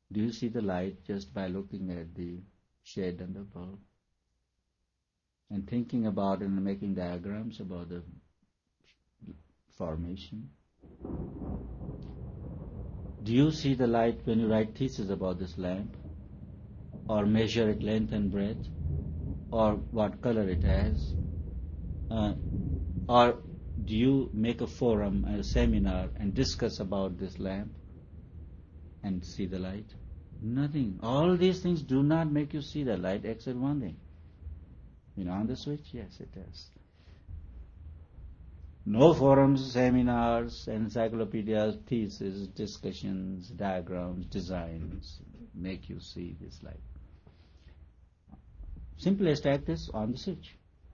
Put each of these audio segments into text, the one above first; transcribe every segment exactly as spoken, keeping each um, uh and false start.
Do you see the light just by looking at the shade and the bulb? And thinking about it and making diagrams about the formation? Do you see the light when you write thesis about this lamp? Or measure its length and breadth? Or what color it has? Uh, or do you make a forum, a seminar, and discuss about this lamp and see the light? Nothing. All these things do not make you see the light except one thing. You know, on the switch? Yes, it does. No forums, seminars, encyclopedias, theses, discussions, diagrams, designs make you see this light. Simplest act is on the switch.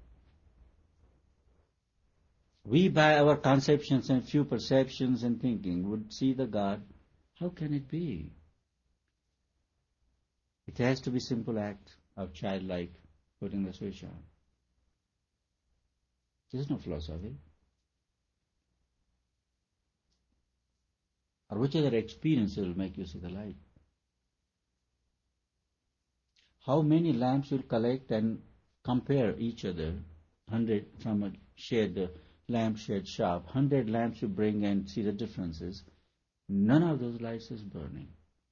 We, by our conceptions and few perceptions and thinking, would see the God. How can it be? It has to be simple act of childlike putting the switch on. There is no philosophy. Or which other experience will make you see the light? How many lamps will collect and compare each other? Hundred from a shade, lamp shade shop. Hundred lamps you bring and see the differences. None of those lights is burning.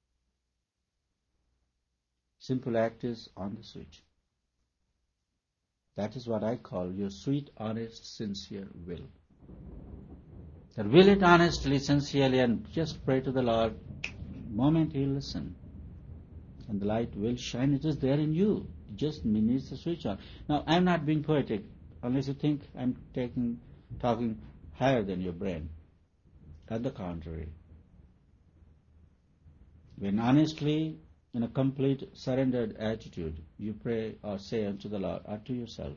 Simple act is on the switch. That is what I call your sweet, honest, sincere will. That will it honestly, sincerely, and just pray to the Lord. The moment He'll listen, and the light will shine. It is there in you. It just needs the switch on. Now, I'm not being poetic, unless you think I'm taking, talking higher than your brain. On the contrary, when honestly, in a complete surrendered attitude, you pray or say unto the Lord or to yourself,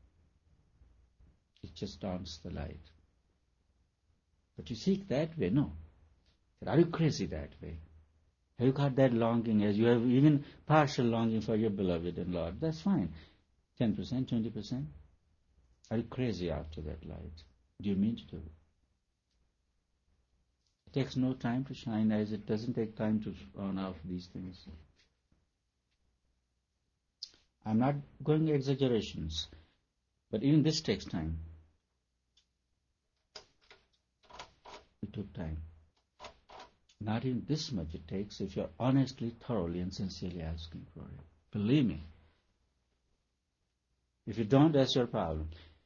it just dawns the light. But you seek that way, no. Are you crazy that way? Have you got that longing as you have even partial longing for your beloved and Lord? That's fine. ten percent, twenty percent. Are you crazy after that light? Do you mean to do it? It takes no time to shine as it doesn't take time to on off these things. I'm not going exaggerations, but even this takes time. It took time. Not even this much it takes if you're honestly, thoroughly, and sincerely asking for it. Believe me. If you don't, that's your problem.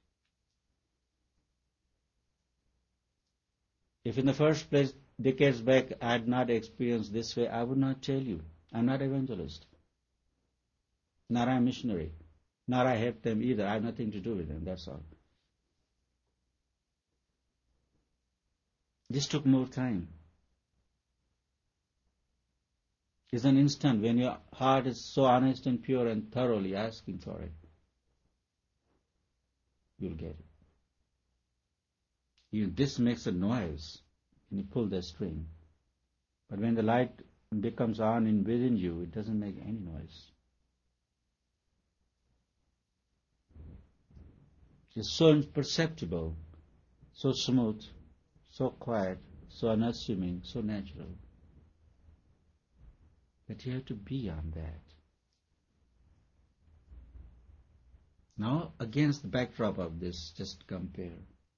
If in the first place, decades back, I had not experienced this way, I would not tell you. I'm not an evangelist. Nor I'm a missionary. Nor I help them either. I have nothing to do with them, that's all. This took more time. It's an instant when your heart is so honest and pure and thoroughly asking for it. You'll get it. Even this makes a noise when you pull the string. But when the light becomes on in within you, it doesn't make any noise. It's so imperceptible, so smooth, so quiet, so unassuming, so natural. But you have to be on that. Now, against the backdrop of this, just compare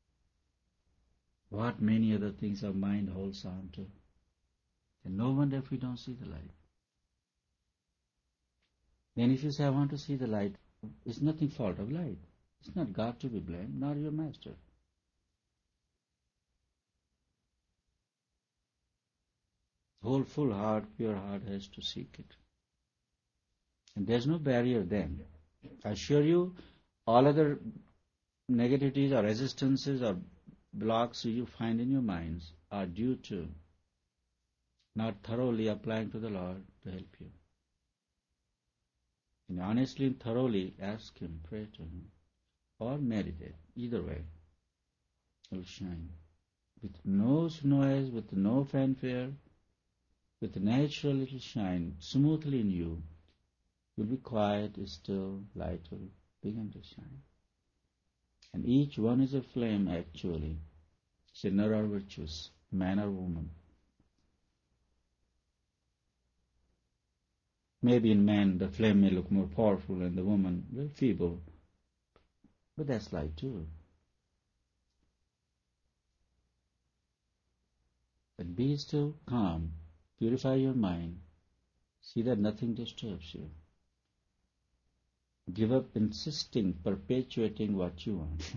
what many other things our mind holds on to. And no wonder if we don't see the light. Then if you say, I want to see the light, it's nothing fault of light. It's not God to be blamed, nor your master. Whole full heart, pure heart has to seek it. And there's no barrier then. I assure you, all other negativities or resistances or blocks you find in your minds are due to not thoroughly applying to the Lord to help you. And honestly and thoroughly ask Him, pray to Him, or meditate. Either way, it will shine. With no noise, with no fanfare, with a natural little shine, smoothly in you, you'll be quiet, still, light will begin to shine. And each one is a flame actually, sinner or virtuous, man or woman. Maybe in man the flame may look more powerful and the woman very feeble, but that's light too. But be still, calm, purify your mind, see that nothing disturbs you. Give up insisting, perpetuating what you want.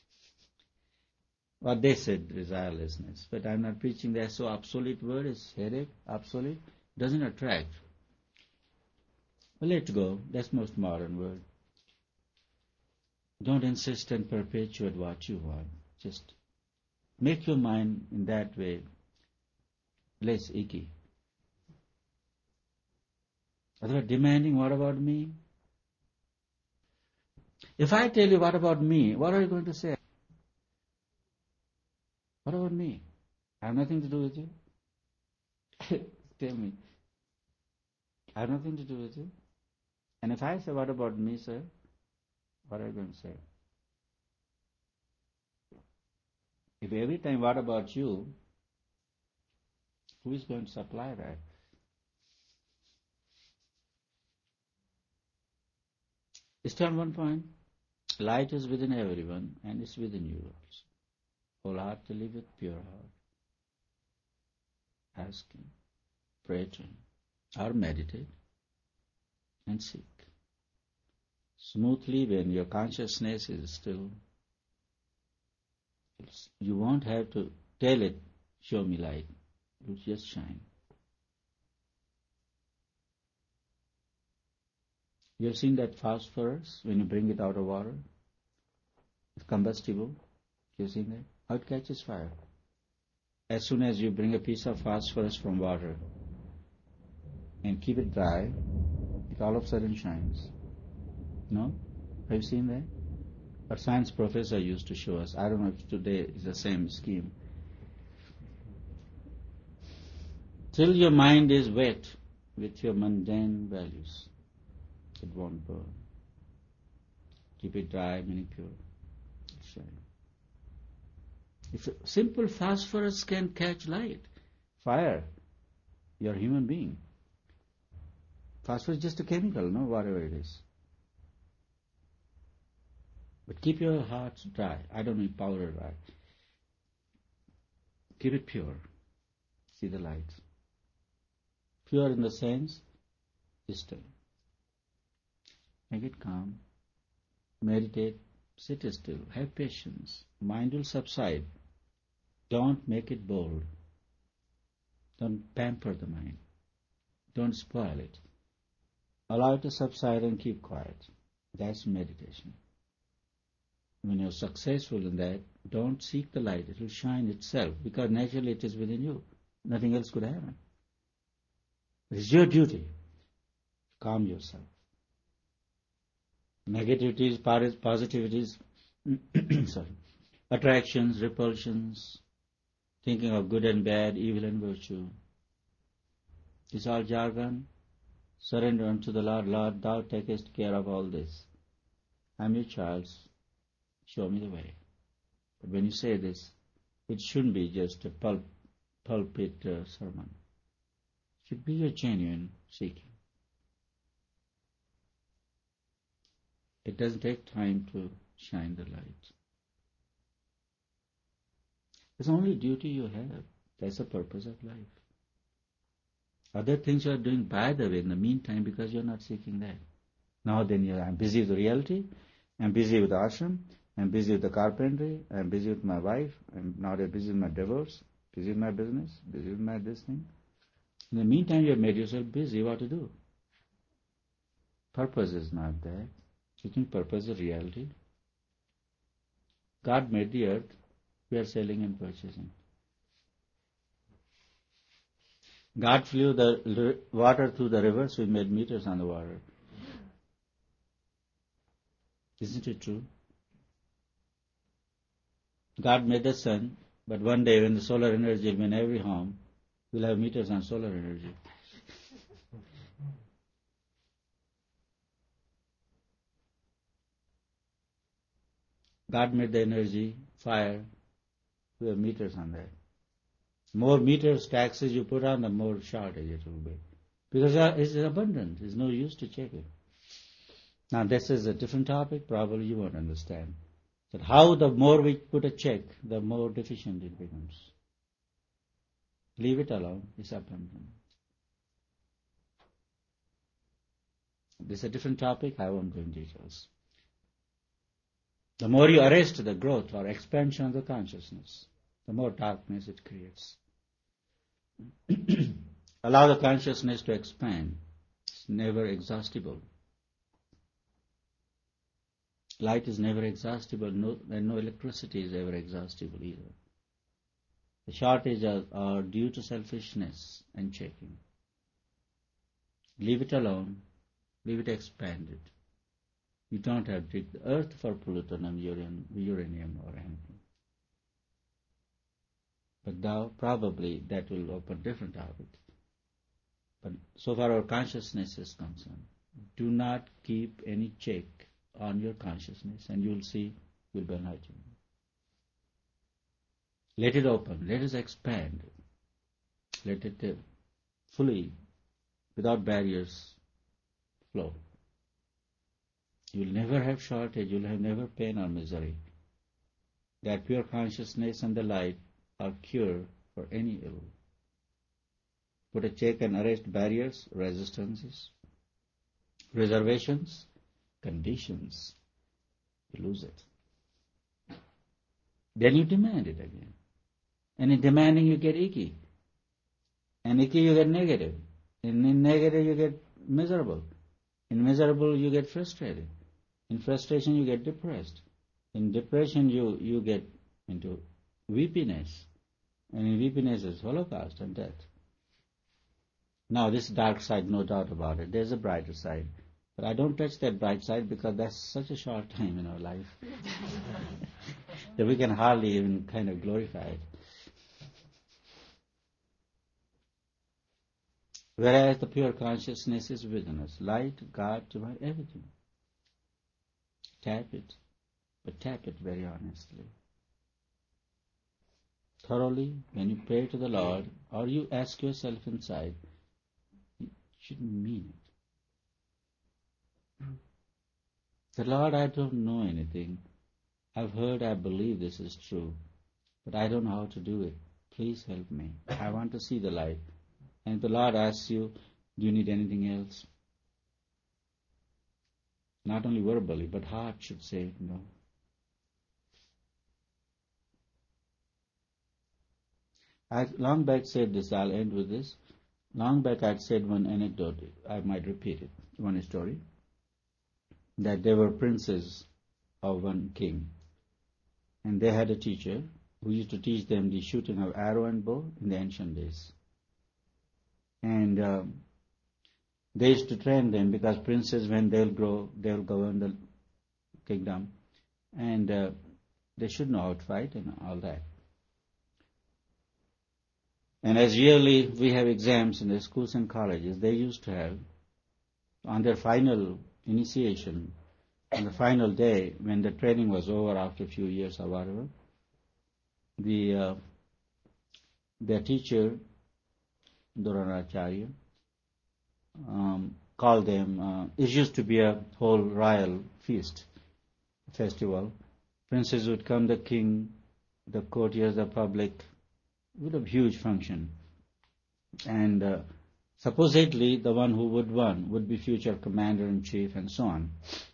What they said, desirelessness. But I'm not preaching that. So obsolete word is headache, obsolete, doesn't attract. Well, let go. That's most modern word. Don't insist and perpetuate what you want. Just make your mind in that way less icky. Otherwise, demanding, what about me? If I tell you what about me, what are you going to say? What about me? I have nothing to do with you. Tell me. I have nothing to do with you. And if I say, what about me, sir? What are you going to say? If every time, what about you? Who is going to supply that? Still one point. Light is within everyone and it's within you also. Wholeheartedly with pure heart. Ask Him, pray to Him, or meditate and seek. Smoothly when your consciousness is still, you won't have to tell it, show me light. You just shine. You have seen that phosphorus when you bring it out of water? It's combustible. You have seen that? How it catches fire. As soon as you bring a piece of phosphorus from water and keep it dry, it all of a sudden shines. No? Have you seen that? Our science professor used to show us. I don't know if today is the same scheme. Till your mind is wet with your mundane values, it won't burn. Keep it dry, meaning pure. Shine. If simple phosphorus can catch light, fire, you're a human being. Phosphorus is just a chemical, no, whatever it is. But keep your hearts dry. I don't mean powder dry. Keep it pure. See the light. Pure in the sense, still. Make it calm. Meditate. Sit still. Have patience. Mind will subside. Don't make it bold. Don't pamper the mind. Don't spoil it. Allow it to subside and keep quiet. That's meditation. When you're successful in that, don't seek the light. It will shine itself because naturally it is within you. Nothing else could happen. It is your duty. Calm yourself. Negativities, positivities, sorry, attractions, repulsions, thinking of good and bad, evil and virtue. It's all jargon. Surrender unto the Lord. Lord, Thou takest care of all this. I'm your child. Show me the way. But when you say this, it shouldn't be just a pul- pulpit uh, sermon. It should be your genuine seeking. It doesn't take time to shine the light. It's only duty you have. That's the purpose of life. Other things you are doing by the way in the meantime because you're not seeking that. Now then you're, I'm busy with the reality, I'm busy with the ashram, I'm busy with the carpentry, I'm busy with my wife, I'm now I'm busy with my divorce, busy with my business, busy with my this thing. In the meantime you have made yourself busy what to do. Purpose is not that. You think purpose is reality? God made the earth, we are selling and purchasing. God flew the water through the rivers, we made meters on the water. Isn't it true? God made the sun, but one day when the solar energy will be in every home, we'll have meters on solar energy. God made the energy, fire, we have meters on that. More meters, taxes you put on, the more shortage it will be. Because it's abundant. There's no use to check it. Now this is a different topic, probably you won't understand. But how the more we put a check, the more deficient it becomes. Leave it alone, it's abundant. This is a different topic, I won't go into details. The more you arrest the growth or expansion of the consciousness, the more darkness it creates. Allow the consciousness to expand. It's never exhaustible. Light is never exhaustible, no, and no electricity is ever exhaustible either. The shortages are due to selfishness and checking. Leave it alone, leave it expanded. You don't have to dig the earth for plutonium, uranium or anything. But now probably that will open different topic. But so far our consciousness is concerned, do not keep any check on your consciousness and you'll see you'll be enlightened. Let it open, let it expand, let it uh, fully, without barriers, flow. You'll never have shortage, you'll have never pain or misery. That pure consciousness and the light are cure for any ill. Put a check and arrest barriers, resistances, reservations, conditions. You lose it. Then you demand it again. And in demanding you get icky. And icky you get negative. And in negative you get miserable. In miserable you get frustrated. In frustration you get depressed. In depression you, you get into weepiness. And in weepiness is holocaust and death. Now this dark side, no doubt about it. There's a brighter side. But I don't touch that bright side because that's such a short time in our life that we can hardly even kind of glorify it. Whereas the pure consciousness is within us. Light, God, divine, everything. Tap it, but tap it very honestly. Thoroughly, when you pray to the Lord, or you ask yourself inside, you shouldn't mean it. The Lord, I don't know anything. I've heard, I believe this is true, but I don't know how to do it. Please help me. I want to see the light. And if the Lord asks you, do you need anything else? Not only verbally, but heart should say no. I long back said this, I'll end with this. Long back I'd said one anecdote, I might repeat it, one story, that there were princes of one king, and they had a teacher who used to teach them the shooting of arrow and bow in the ancient days. And um, they used to train them because princes, when they'll grow, they'll govern the kingdom, and uh, they should know how to fight and all that. And as yearly we have exams in the schools and colleges, they used to have, on their final initiation, on the final day, when the training was over after a few years or whatever, the uh, their teacher, Dronacharya, um, called them, uh, it used to be a whole royal feast, festival. Princes would come, the king, the courtiers, the public, with a huge function. And uh, supposedly the one who would win would be future commander-in-chief and so on.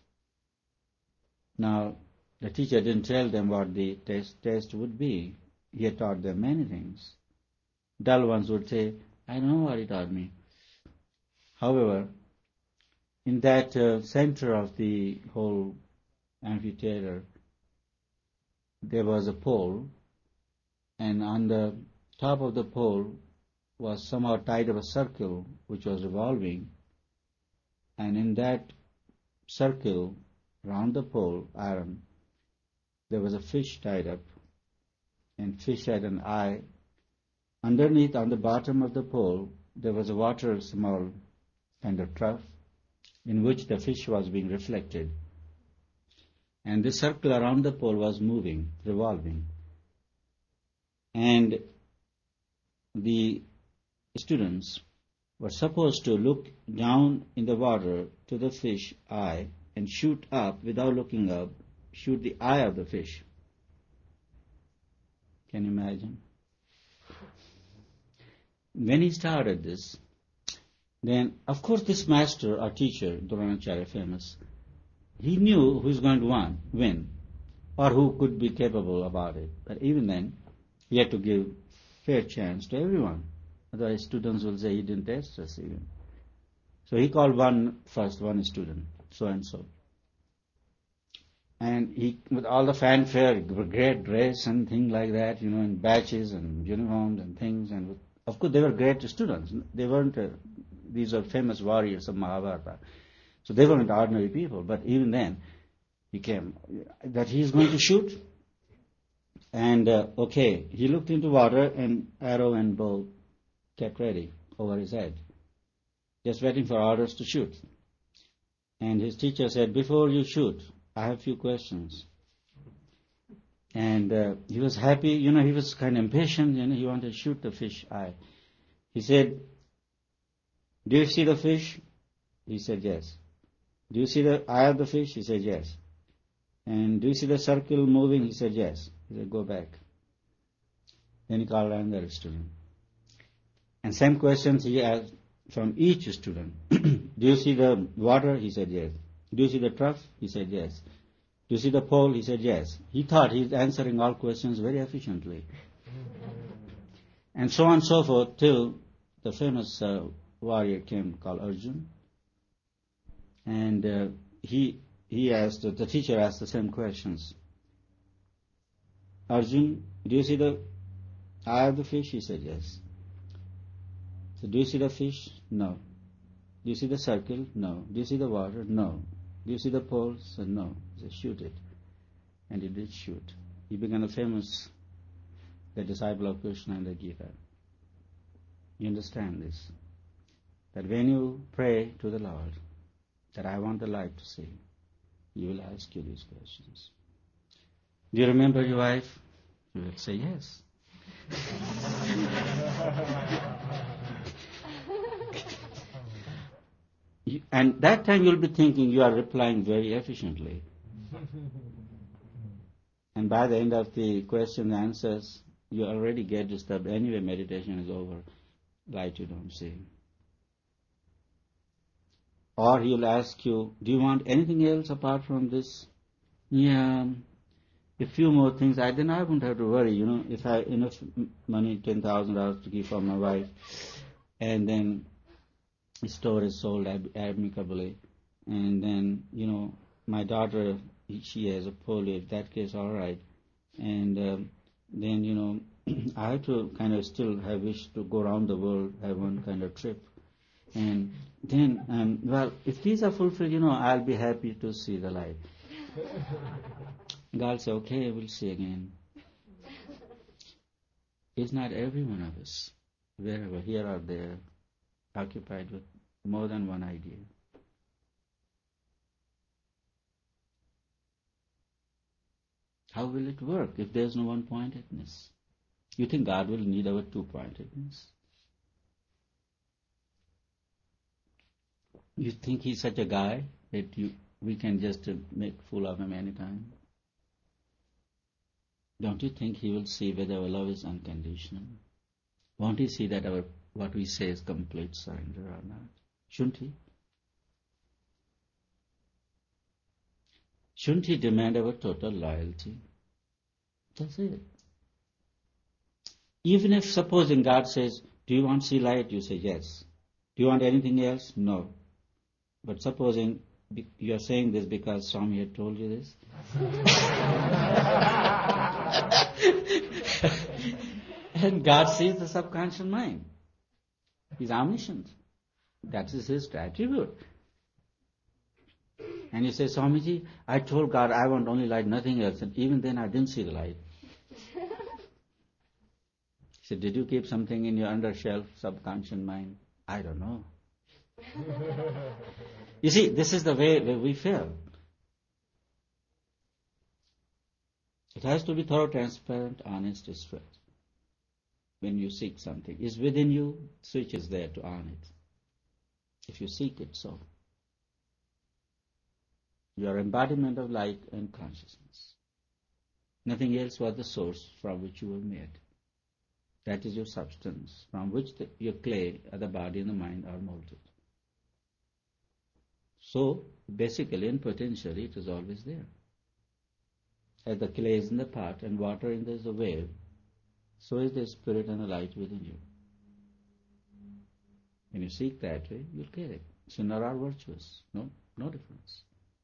Now, the teacher didn't tell them what the test, test would be. He had taught them many things. Dull ones would say, I don't know what he taught me. However, in that uh, center of the whole amphitheater, there was a pole, and on the top of the pole was somehow tied up a circle which was revolving, and in that circle, round the pole, iron, there was a fish tied up, and fish had an eye. Underneath, on the bottom of the pole, there was a water, small kind of trough, in which the fish was being reflected. And this circle around the pole was moving, revolving. And the students were supposed to look down in the water to the fish eye and shoot up without looking up, shoot the eye of the fish. Can you imagine? When he started this, then of course this master or teacher, Dronacharya famous, he knew who's going to win, win or who could be capable about it. But even then, he had to give fair chance to everyone. Otherwise students will say he didn't test us even. So he called one first, one student, so and so. And he, with all the fanfare, great dress and things like that, you know, and badges and uniforms and things, and with, of course they were great students. They weren't, uh, these are famous warriors of Mahabharata. So they weren't ordinary people, but even then, he came, that he is going to shoot. And, uh, okay, he looked into water and arrow and bow kept ready over his head, just waiting for orders to shoot. And his teacher said, before you shoot, I have a few questions. And uh, he was happy, you know, he was kind of impatient, you know, he wanted to shoot the fish eye. He said, do you see the fish? He said, yes. Do you see the eye of the fish? He said, yes. And do you see the circle moving? He said, yes. He said, go back. Then he called another student. And same questions he asked from each student. Do you see the water? He said, yes. Do you see the trough? He said, yes. Do you see the pole? He said, yes. He thought he's answering all questions very efficiently. And so on and so forth till the famous uh, warrior came called Arjun. And uh, he he asked, the teacher asked the same questions. Arjun, do you see the eye of the fish? He said, yes. So, do you see the fish? No. Do you see the circle? No. Do you see the water? No. Do you see the pole? So, no. He said, shoot it. And he did shoot. He became a famous, the disciple of Krishna and the Gita. You understand this? That when you pray to the Lord, that I want the light to see, He will ask you these questions. Do you remember your wife? You will say yes. And that time you'll be thinking you are replying very efficiently. And by the end of the question and answers, you already get disturbed. Anyway, meditation is over. Light you don't see. Or he'll ask you, do you want anything else apart from this? Yeah, a few more things. I then I won't have to worry, you know, if I have enough money, ten thousand dollars to give for my wife, and then the store is sold ab- amicably, and then, you know, my daughter, she has a polio, in that case, all right. And um, then, you know, I have to kind of still have wish to go around the world, have one kind of trip. And then, um, well, if these are fulfilled, you know, I'll be happy to see the light. God said, okay, we'll see again. Is not every one of us, wherever, here or there, occupied with more than one idea? How will it work if there's no one-pointedness? You think God will need our two-pointedness? You think He's such a guy that you we can just uh, make fool of Him anytime? Don't you think He will see whether our love is unconditional? Won't He see that our what we say is complete surrender or not? Shouldn't He? Shouldn't He demand our total loyalty? That's it. Even if, supposing God says, do you want to see light? You say yes. Do you want anything else? No. But supposing you are saying this because Swami had told you this. And God sees the subconscious mind. He's omniscient. That is His attribute. And you say, Swamiji, I told God I want only light, nothing else. And even then I didn't see the light. He said, did you keep something in your undershelf subconscious mind? I don't know. You see, this is the way where we fail. It has to be thorough, transparent, honest, straight. When you seek something, it's within you, switch is there to on it. if you seek it so. Your embodiment of light and consciousness. Nothing else was the source from which you were made. That is your substance, from which the, your clay, the body and the mind are molded. So, basically and potentially, it is always there. As the clay is in the pot and water in the wave, so is the spirit and the light within you. When you seek that way, you'll get it. Sinner or virtuous, no, no difference.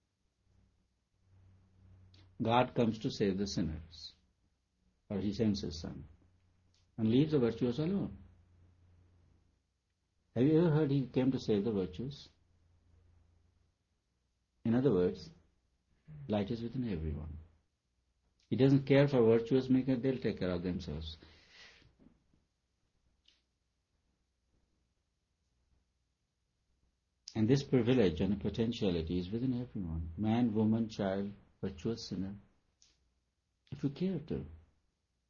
God comes to save the sinners, or He sends His Son, and leaves the virtuous alone. Have you ever heard He came to save the virtuous? In other words, light is within everyone. He doesn't care for virtuous makers, they'll take care of themselves. And this privilege and potentiality is within everyone. Man, woman, child, virtuous sinner. If you care to.